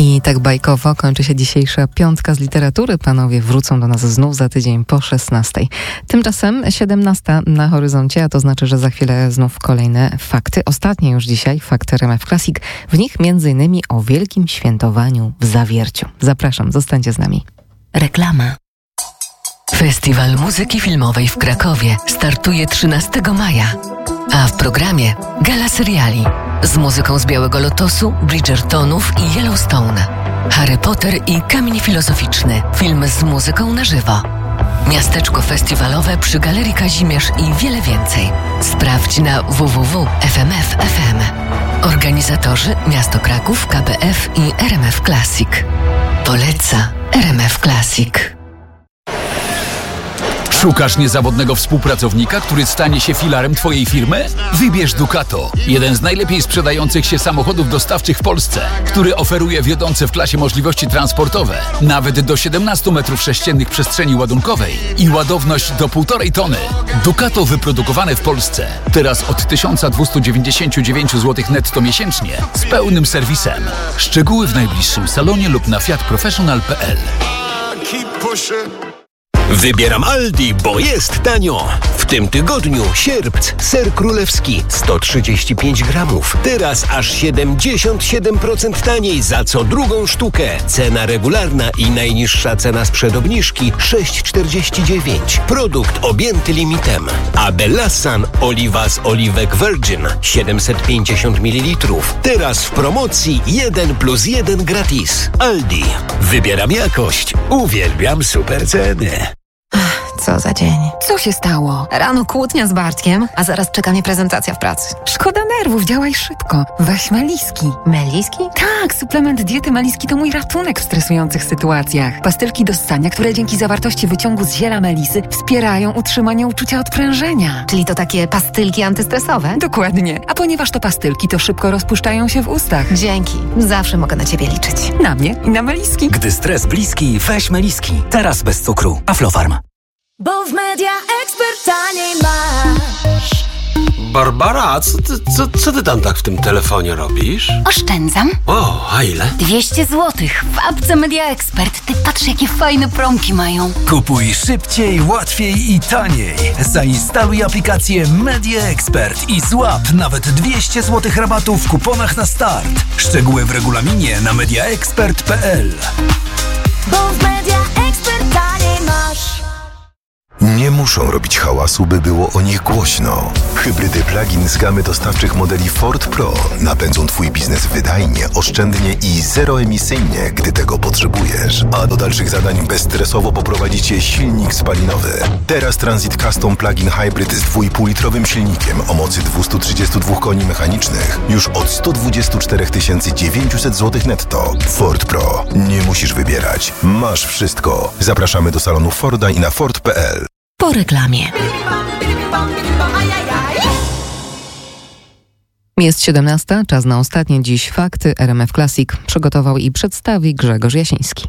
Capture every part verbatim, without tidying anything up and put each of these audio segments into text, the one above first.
I tak bajkowo kończy się dzisiejsza piątka z literatury. Panowie wrócą do nas znów za tydzień po szesnastej. Tymczasem siedemnasta na horyzoncie, a to znaczy, że za chwilę znów kolejne fakty. Ostatnie już dzisiaj fakty R M F Classic. W nich między innymi o wielkim świętowaniu w Zawierciu. Zapraszam, zostańcie z nami. Reklama. Festiwal Muzyki Filmowej w Krakowie startuje trzynastego maja, a w programie gala seriali z muzyką z Białego Lotosu, Bridgertonów i Yellowstone, Harry Potter i Kamień Filozoficzny, film z muzyką na żywo, miasteczko festiwalowe przy Galerii Kazimierz i wiele więcej. Sprawdź na w w w kropka f m f kropka f m. Organizatorzy Miasto Kraków, K B F i R M F Classic. Poleca R M F Classic. Szukasz niezawodnego współpracownika, który stanie się filarem Twojej firmy? Wybierz Ducato, jeden z najlepiej sprzedających się samochodów dostawczych w Polsce, który oferuje wiodące w klasie możliwości transportowe, nawet do siedemnaście metrów sześciennych przestrzeni ładunkowej i ładowność do półtorej tony. Ducato wyprodukowane w Polsce, teraz od tysiąc dwieście dziewięćdziesiąt dziewięć złotych netto miesięcznie, z pełnym serwisem. Szczegóły w najbliższym salonie lub na fiat professional kropka p l. Wybieram Aldi, bo jest tanio. W tym tygodniu sierpc, ser królewski sto trzydzieści pięć gramów. Teraz aż siedemdziesiąt siedem procent taniej za co drugą sztukę. Cena regularna i najniższa cena sprzed obniżki sześć czterdzieści dziewięć. Produkt objęty limitem. A Belassan oliwa z oliwek Virgin siedemset pięćdziesiąt mililitrów. Teraz w promocji jeden plus jeden gratis. Aldi. Wybieram jakość. Uwielbiam super ceny. Co za dzień. Co się stało? Rano kłótnia z Bartkiem, a zaraz czeka mnie prezentacja w pracy. Szkoda nerwów, działaj szybko. Weź Meliski. Meliski? Tak, suplement diety Meliski to mój ratunek w stresujących sytuacjach. Pastylki do ssania, które dzięki zawartości wyciągu z ziela melisy wspierają utrzymanie uczucia odprężenia. Czyli to takie pastylki antystresowe? Dokładnie. A ponieważ to pastylki, to szybko rozpuszczają się w ustach. Dzięki. Zawsze mogę na ciebie liczyć. Na mnie i na Meliski. Gdy stres bliski, weź Meliski. Teraz bez cukru. Aflofarm. Bo w Media Expert taniej masz. Barbara, co ty, co, co ty tam tak w tym telefonie robisz? Oszczędzam. O, a ile? dwieście złotych w apce Media Expert. Ty patrz, jakie fajne promki mają. Kupuj szybciej, łatwiej i taniej. Zainstaluj aplikację Media Expert i złap nawet dwieście złotych rabatu w kuponach na start. Szczegóły w regulaminie na mediaexpert kropka p l. Bo w Media Expert taniej masz. Nie muszą robić hałasu, by było o nich głośno. Hybrydy plug-in z gamy dostawczych modeli Ford Pro napędzą Twój biznes wydajnie, oszczędnie i zeroemisyjnie, gdy tego potrzebujesz. A do dalszych zadań bezstresowo poprowadzi Cię silnik spalinowy. Teraz Transit Custom Plug-in Hybrid z dwa i pół litrowym silnikiem o mocy dwieście trzydzieści dwa koni mechanicznych już od sto dwadzieścia cztery tysiące dziewięćset złotych netto. Ford Pro. Nie musisz wybierać. Masz wszystko. Zapraszamy do salonu Forda i na ford kropka p l. Po reklamie. Jest siedemnasta, czas na ostatnie dziś fakty. R M F Classic przygotował i przedstawi Grzegorz Jasiński.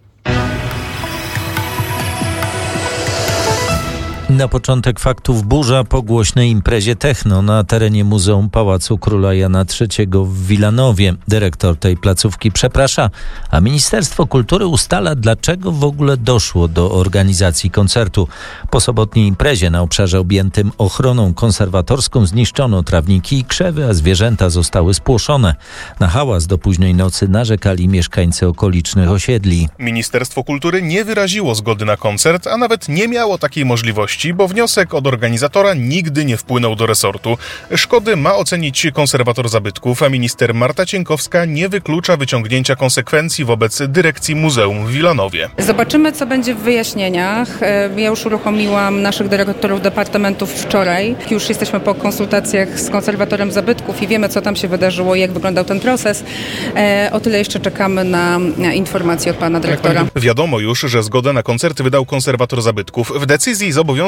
Na początek faktów burza po głośnej imprezie techno na terenie Muzeum Pałacu Króla Jana trzeciego w Wilanowie. Dyrektor tej placówki przeprasza, a Ministerstwo Kultury ustala, dlaczego w ogóle doszło do organizacji koncertu. Po sobotniej imprezie na obszarze objętym ochroną konserwatorską zniszczono trawniki i krzewy, a zwierzęta zostały spłoszone. Na hałas do późnej nocy narzekali mieszkańcy okolicznych osiedli. Ministerstwo Kultury nie wyraziło zgody na koncert, a nawet nie miało takiej możliwości, bo wniosek od organizatora nigdy nie wpłynął do resortu. Szkody ma ocenić konserwator zabytków, a minister Marta Cienkowska nie wyklucza wyciągnięcia konsekwencji wobec dyrekcji Muzeum w Wilanowie. Zobaczymy, co będzie w wyjaśnieniach. Ja już uruchomiłam naszych dyrektorów departamentów wczoraj. Już jesteśmy po konsultacjach z konserwatorem zabytków i wiemy, co tam się wydarzyło i jak wyglądał ten proces. O tyle jeszcze czekamy na informacje od pana dyrektora. Wiadomo już, że zgodę na koncert wydał konserwator zabytków. W decyzji zobowiązał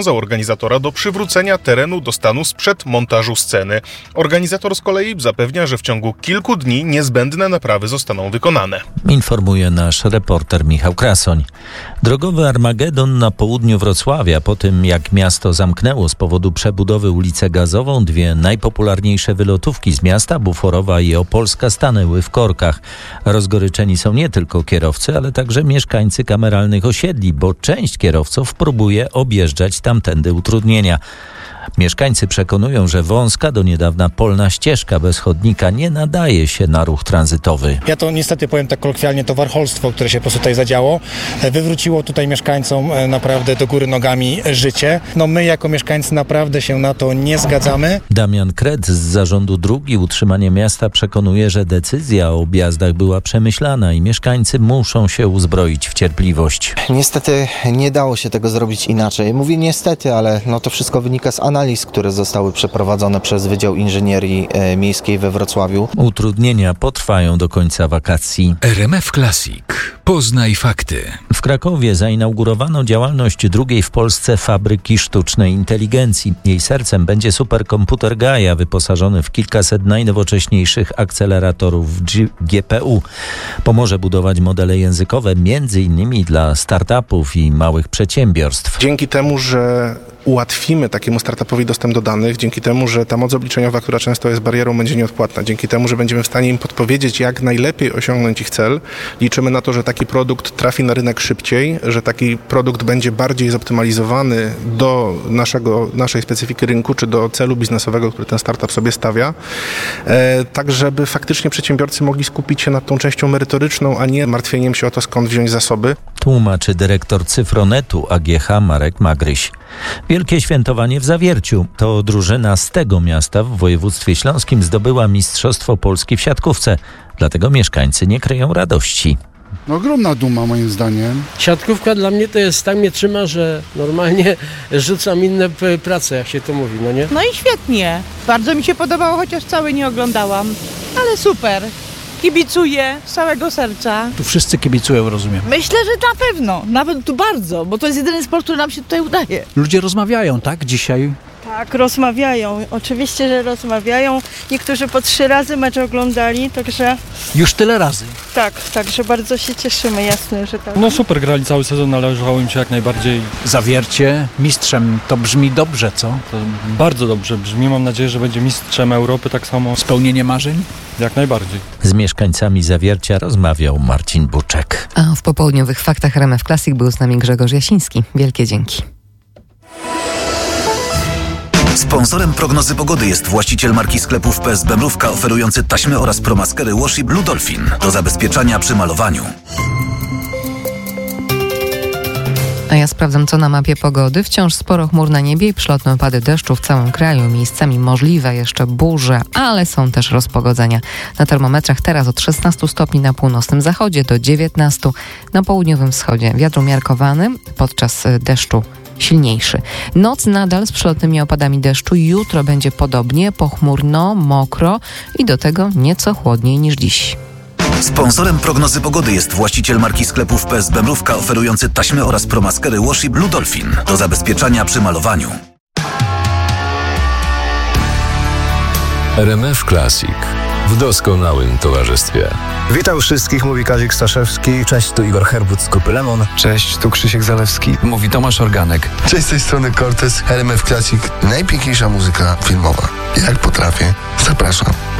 zobowiązał organizatora do przywrócenia terenu do stanu sprzed montażu sceny. Organizator z kolei zapewnia, że w ciągu kilku dni niezbędne naprawy zostaną wykonane. Informuje nasz reporter Michał Krasoń. Drogowy Armagedon na południu Wrocławia. Po tym, jak miasto zamknęło z powodu przebudowy ulicę Gazową, dwie najpopularniejsze wylotówki z miasta, Buforowa i Opolska, stanęły w korkach. Rozgoryczeni są nie tylko kierowcy, ale także mieszkańcy kameralnych osiedli, bo część kierowców próbuje objeżdżać tamtędy utrudnienia. Mieszkańcy przekonują, że wąska, do niedawna polna ścieżka bez chodnika nie nadaje się na ruch tranzytowy. Ja to niestety powiem tak kolokwialnie, to warcholstwo, które się po prostu tutaj zadziało, wywróciło tutaj mieszkańcom naprawdę do góry nogami życie. No my jako mieszkańcy naprawdę się na to nie zgadzamy. Damian Kret z Zarządu Dróg i Utrzymania Miasta przekonuje, że decyzja o objazdach była przemyślana i mieszkańcy muszą się uzbroić w cierpliwość. Niestety nie dało się tego zrobić inaczej. Mówię niestety, ale no to wszystko wynika z analiz, które zostały przeprowadzone przez Wydział Inżynierii Miejskiej we Wrocławiu. Utrudnienia potrwają do końca wakacji. R M F Classic. Poznaj fakty. W Krakowie zainaugurowano działalność drugiej w Polsce fabryki sztucznej inteligencji. Jej sercem będzie superkomputer Gaia, wyposażony w kilkaset najnowocześniejszych akceleratorów G P U. Pomoże budować modele językowe między innymi dla startupów i małych przedsiębiorstw. Dzięki temu, że ułatwimy takiemu startupowi dostęp do danych, dzięki temu, że ta moc obliczeniowa, która często jest barierą, będzie nieodpłatna, dzięki temu, że będziemy w stanie im podpowiedzieć, jak najlepiej osiągnąć ich cel, liczymy na to, że taki produkt trafi na rynek szybciej, że taki produkt będzie bardziej zoptymalizowany do naszego, naszej specyfiki rynku, czy do celu biznesowego, który ten startup sobie stawia, e, tak żeby faktycznie przedsiębiorcy mogli skupić się nad tą częścią merytoryczną, a nie martwieniem się o to, skąd wziąć zasoby. Tłumaczy dyrektor Cyfronetu A G H Marek Magryś. Wielkie świętowanie w Zawierciu. To drużyna z tego miasta w województwie śląskim zdobyła Mistrzostwo Polski w siatkówce. Dlatego mieszkańcy nie kryją radości. No ogromna duma moim zdaniem. Siatkówka dla mnie to jest, tak mnie trzyma, że normalnie rzucam inne prace, jak się to mówi, no nie? No i świetnie. Bardzo mi się podobało, chociaż cały nie oglądałam. Ale super. Kibicuję z całego serca. Tu wszyscy kibicują, rozumiem. Myślę, że na pewno. Nawet tu bardzo, bo to jest jedyny sport, który nam się tutaj udaje. Ludzie rozmawiają, tak? Dzisiaj? Tak, rozmawiają. Oczywiście, że rozmawiają. Niektórzy po trzy razy mecz oglądali, także... Już tyle razy? Tak, także bardzo się cieszymy, jasne, że tak. No super, grali cały sezon, należało im się jak najbardziej. Zawiercie mistrzem, to brzmi dobrze, co? To bardzo dobrze brzmi, mam nadzieję, że będzie mistrzem Europy tak samo. Spełnienie marzeń? Jak najbardziej. Z mieszkańcami Zawiercia rozmawiał Marcin Buczek. A w popołudniowych faktach R M F Classic był z nami Grzegorz Jasiński. Wielkie dzięki. Sponsorem prognozy pogody jest właściciel marki sklepów P S Bemrówka, oferujący taśmy oraz promaskery Wash i Blue Dolphin do zabezpieczania przy malowaniu. A ja sprawdzam, co na mapie pogody. Wciąż sporo chmur na niebie i przelotne opady deszczu w całym kraju. Miejscami możliwe jeszcze burze, ale są też rozpogodzenia. Na termometrach teraz od szesnastu stopni na północnym zachodzie do dziewiętnastu na południowym wschodzie. Wiatr umiarkowany, podczas deszczu silniejszy. Noc nadal z przelotnymi opadami deszczu. Jutro będzie podobnie, pochmurno, mokro i do tego nieco chłodniej niż dziś. Sponsorem prognozy pogody jest właściciel marki sklepów P S Bemrówka, oferujący taśmy oraz promaskery Wash i Blue Dolphin do zabezpieczania przy malowaniu. R M F Classic w doskonałym towarzystwie. Witam wszystkich, mówi Kazik Staszewski. Cześć, tu Igor Herbut z Kupy Lemon. Cześć, tu Krzysiek Zalewski. Mówi Tomasz Organek. Cześć, z tej strony Cortez. R M F Classic. Najpiękniejsza muzyka filmowa. Jak potrafię, zapraszam.